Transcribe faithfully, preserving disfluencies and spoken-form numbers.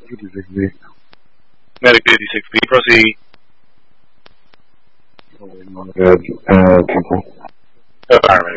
fifty-six B. Medic fifty-six B, proceed. Good, uh, people. Environment.